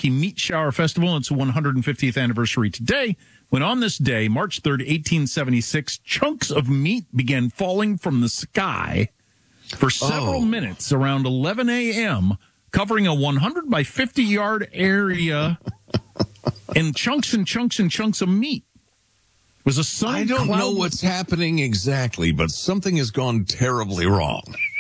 Kentucky Meat Shower Festival. It's the 150th anniversary today, when on this day, March 3rd, 1876, chunks of meat began falling from the sky for several minutes around 11 a.m., covering a 100 by 50 yard area in chunks and chunks and chunks of meat. It was a sunny I don't know what's happening exactly, but something has gone terribly wrong.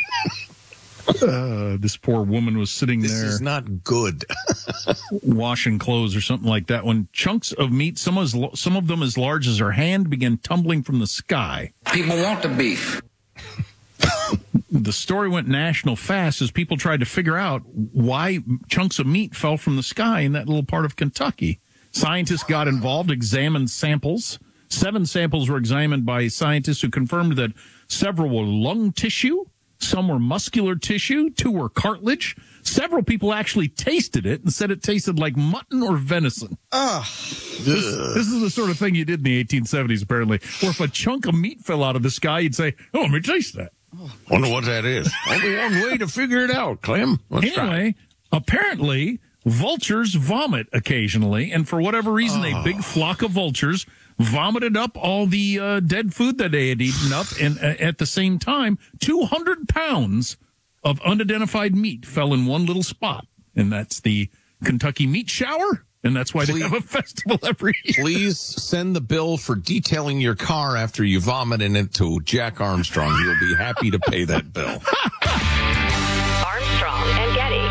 This poor woman was sitting there. This is not good. Washing clothes or something like that, when chunks of meat, some of them as large as her hand, began tumbling from the sky. People want the beef. The story went national fast as people tried to figure out why chunks of meat fell from the sky in that little part of Kentucky. Scientists got involved, examined samples. 7 samples were examined by scientists who confirmed that several were lung tissue, some were muscular tissue, 2 were cartilage. Several people actually tasted it and said it tasted like mutton or venison. This is the sort of thing you did in the 1870s, apparently, where if a chunk of meat fell out of the sky, you'd say, oh, let me taste that. Wonder what that is. Only one way to figure it out, Clem. Anyway, apparently, vultures vomit occasionally, and for whatever reason, a big flock of vultures vomited up all the dead food that they had eaten up, and at the same time, 200 pounds of unidentified meat fell in one little spot, and that's the Kentucky Meat Shower, and that's why they have a festival every year. Please send the bill for detailing your car after you vomit in it to Jack Armstrong. He'll be happy to pay that bill. Armstrong and Getty.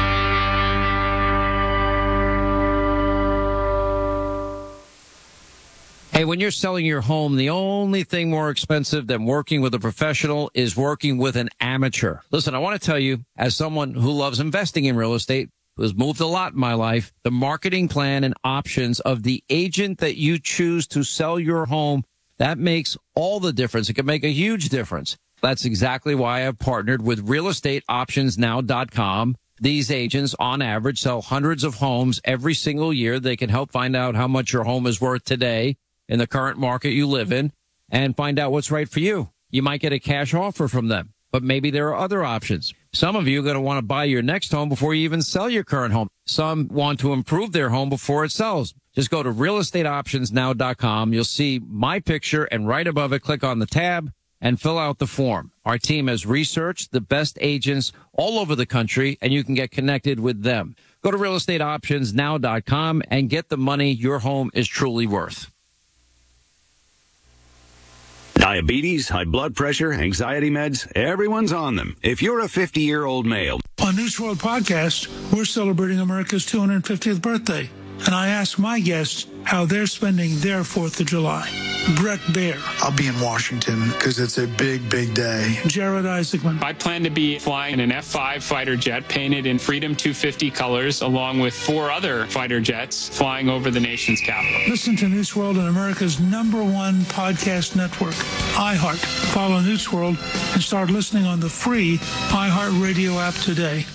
Hey, when you're selling your home, the only thing more expensive than working with a professional is working with an amateur. Listen, I want to tell you, as someone who loves investing in real estate, who has moved a lot in my life, the marketing plan and options of the agent that you choose to sell your home, that makes all the difference. It can make a huge difference. That's exactly why I've partnered with realestateoptionsnow.com. These agents, on average, sell hundreds of homes every single year. They can help find out how much your home is worth today in the current market you live in and find out what's right for you. You might get a cash offer from them, but maybe there are other options. Some of you are going to want to buy your next home before you even sell your current home. Some want to improve their home before it sells. Just go to realestateoptionsnow.com. You'll see my picture, and right above it, click on the tab and fill out the form. Our team has researched the best agents all over the country, and you can get connected with them. Go to realestateoptionsnow.com and get the money your home is truly worth. Diabetes, high blood pressure, anxiety meds, everyone's on them. If you're a 50-year-old male. On News World Podcast, we're celebrating America's 250th birthday. And I asked my guests how they're spending their 4th of July. Brett Baer. I'll be in Washington because it's a big, big day. Jared Isaacman. I plan to be flying an F-5 fighter jet painted in Freedom 250 colors, along with 4 other fighter jets flying over the nation's capital. Listen to News World on America's #1 podcast network, iHeart. Follow News World and start listening on the free iHeart Radio app today.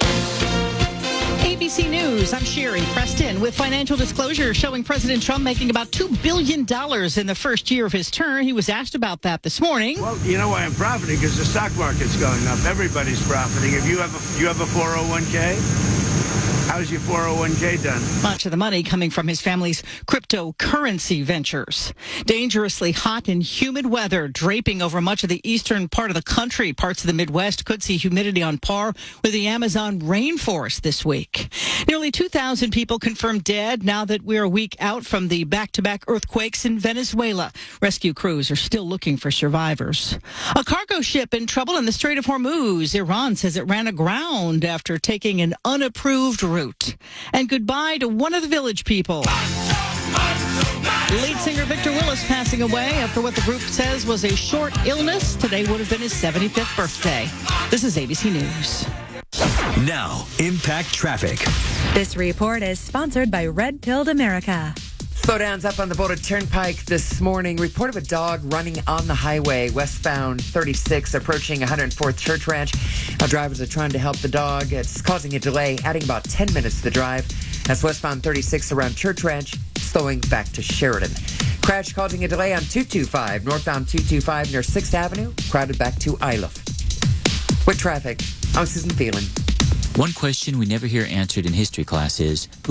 ABC News, I'm Sherry Preston with financial disclosure showing President Trump making about $2 billion in the first year of his term. He was asked about that this morning. Well, you know why I'm profiting? Because the stock market's going up. Everybody's profiting. If you have a 401k, how's your 401k done? Much of the money coming from his family's cryptocurrency ventures. Dangerously hot and humid weather draping over much of the eastern part of the country. Parts of the Midwest could see humidity on par with the Amazon rainforest this week. Nearly 2,000 people confirmed dead now that we're a week out from the back-to-back earthquakes in Venezuela. Rescue crews are still looking for survivors. A cargo ship in trouble in the Strait of Hormuz. Iran says it ran aground after taking an unapproved route. And goodbye to one of the Village People. Lead singer Victor Willis passing away after what the group says was a short illness. Today would have been his 75th birthday. This is ABC News. Now, Impact Traffic. This report is sponsored by Red Pilled America. Slowdowns up on the Boulder Turnpike this morning. Report of a dog running on the highway, westbound 36, approaching 104th Church Ranch. Our drivers are trying to help the dog. It's causing a delay, adding about 10 minutes to the drive. That's westbound 36 around Church Ranch, slowing back to Sheridan. Crash causing a delay on 225, northbound 225 near 6th Avenue, crowded back to Iliff. With traffic, I'm Susan Phelan. One question we never hear answered in history class is,